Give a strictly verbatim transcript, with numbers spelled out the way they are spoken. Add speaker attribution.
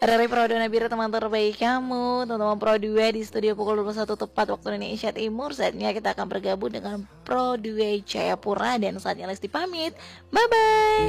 Speaker 1: Dari Pro dua Nabira, teman terbaik kamu. Teman-teman Pro dua di studio pukul dua puluh satu tepat waktu Indonesia Timur. Saatnya kita akan bergabung dengan Pro dua Jayapura. Dan saatnya Lesti pamit. Bye-bye.